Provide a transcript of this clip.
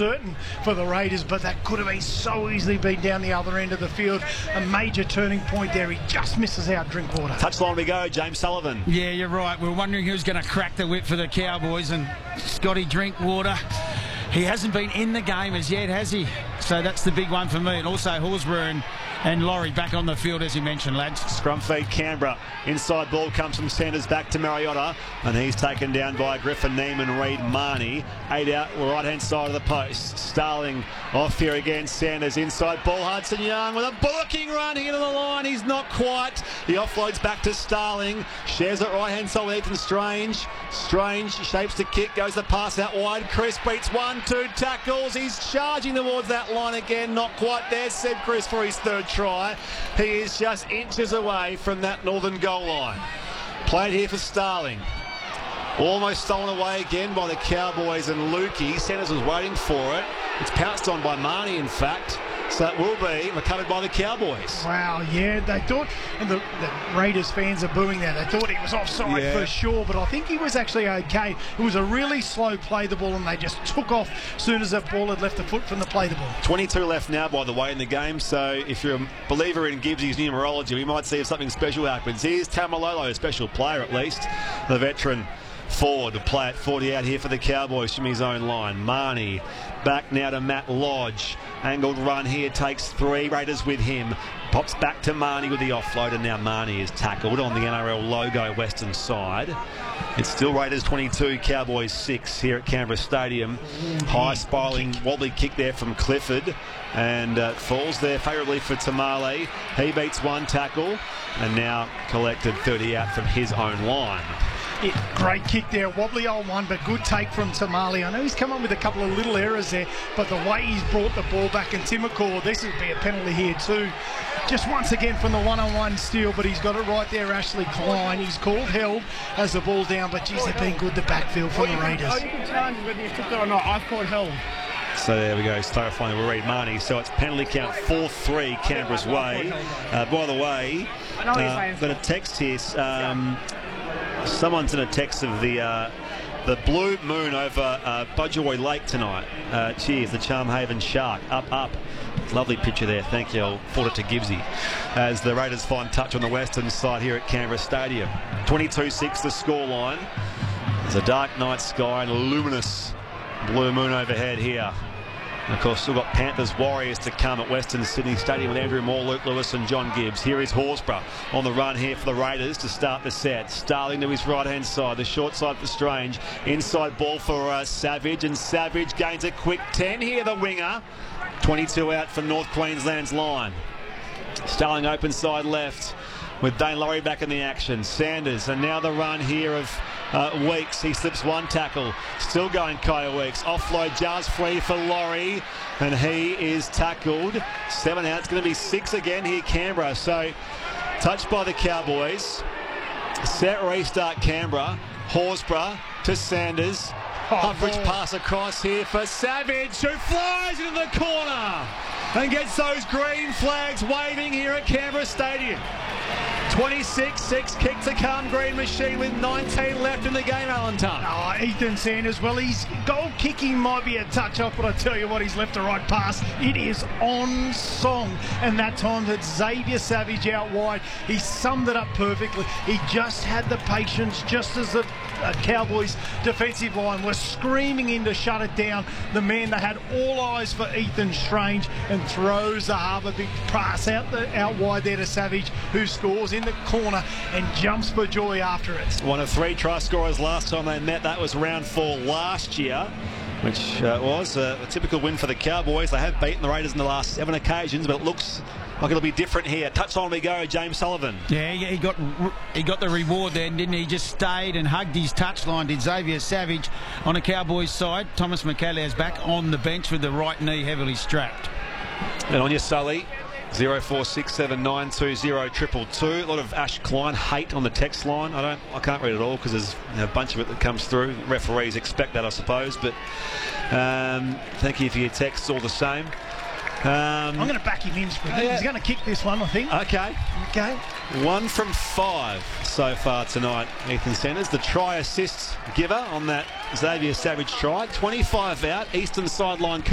certain for the Raiders, but that could have been so easily been down the other end of the field. A major turning point there. He just misses out Drinkwater. Touchline we go, James Sullivan. Yeah, you're right. We're wondering who's going to crack the whip for the Cowboys, and Scotty Drinkwater. He hasn't been in the game as yet, has he? So that's the big one for me. And also Horsburgh and Laurie back on the field, as you mentioned, lads. Scrum feed Canberra. Inside ball comes from Sanders back to Mariota, and he's taken down by Griffin, Neiman, Reid, Marnie. 8 out, right-hand side of the post. Starling off here again. Sanders inside ball. Hudson Young with a bullocking run here to the line. He's not quite. He offloads back to Starling. Shares it right-hand side with Ethan Strange. Strange shapes the kick, goes the pass out wide. Chris beats 1-2 tackles. He's charging towards that line again. Not quite there, said Chris, for his third try. He is just inches away from that northern goal line. Played here for Starling. Almost stolen away again by the Cowboys and Lukey. Sanders was waiting for it. It's pounced on by Marnie, in fact. So it will be recovered by the Cowboys. Wow, yeah, they thought, and the Raiders fans are booing there, they thought he was offside for sure, but I think he was actually okay. It was a really slow play the ball, and they just took off as soon as that ball had left the foot from the play the ball. 22 left now, by the way, in the game, so if you're a believer in Gibbsy's numerology, we might see if something special happens. Here's Tamalolo, a special player at least, the veteran forward to play at 40 out here for the Cowboys from his own line. Marnie back now to Matt Lodge. Angled run here, takes 3. Raiders with him. Pops back to Marnie with the offload, and now Marnie is tackled on the NRL logo western side. It's still Raiders 22, Cowboys 6 here at Canberra Stadium. High spiralling wobbly kick there from Clifford, and falls there favourably for Tamale. He beats 1 tackle and now collected 30 out from his own line. Great kick there, wobbly old one, but good take from Tamale. I know he's come up with a couple of little errors there, but the way he's brought the ball back, and Timokor, this would be a penalty here too. Just once again from the one-on-one steal, but he's got it right there, Ashley Klein. He's called held as the ball down, but geez, they've been good, the backfield from the Raiders. You can challenge whether you took it or not. I've called held. So there we go, he's clarifying with Reid Marnie. So it's penalty count 4-3 Canberra's way. By the way, got a text here. Someone's in a text of the blue moon over Budgeroy Lake tonight. Cheers, the Charmhaven Shark. Up. Lovely picture there. Thank you. I'll forward it to Gibbsy as the Raiders find touch on the western side here at Canberra Stadium. 22-6 the scoreline. There's a dark night sky and a luminous blue moon overhead here. And of course, still got Panthers Warriors to come at Western Sydney Stadium with Andrew Moore, Luke Lewis and John Gibbs. Here is Horsburgh on the run here for the Raiders to start the set. Starling to his right-hand side, the short side for Strange. Inside ball for Savage, and Savage gains a quick 10 here, the winger. 22 out for North Queensland's line. Starling open side left with Dane Laurie back in the action. Sanders, and now the run here of Weeks. He slips 1 tackle. Still going Kyle Weeks. Offload just free for Laurie, and he is tackled. 7 out. It's going to be 6 again here, Canberra. So touched by the Cowboys. Set restart Canberra. Horsburgh to Sanders. Humphrich pass across here for Savage, who flies into the corner and gets those green flags waving here at Canberra Stadium. 26-6 kick to come, Green Machine with 19 left in the game, Alan Tunn. Oh, Ethan Sanders, well, his goal kicking might be a touch off, but I tell you what, he's left a right pass. It is on song, and that time it's Xavier Savage out wide. He summed it up perfectly. He just had the patience, just as the Cowboys defensive line was screaming in to shut it down. The man that had all eyes for Ethan Strange, and throws the Harbour big pass out wide there to Savage, who scores in the corner and jumps for joy after it. One of 3 try scorers last time they met. That was round 4 last year, which was a typical win for the Cowboys. They have beaten the Raiders in the last 7 occasions, but it looks like it'll be different here. Touch on we go, James Sullivan. Yeah, he got the reward there, didn't he? Just stayed and hugged his touchline, did Xavier Savage on the Cowboys side. Thomas McCallister's back on the bench with the right knee heavily strapped. And on your Sully, 0467920222. A lot of Ash Klein hate on the text line. I can't read it all because there's a bunch of it that comes through. Referees expect that, I suppose. But thank you for your texts all the same. I'm going to back him in. He's going to kick this one, I think. Okay. 1 from 5 so far tonight, Ethan Sanders. The try assist giver on that Xavier Savage try. 25 out, eastern sideline.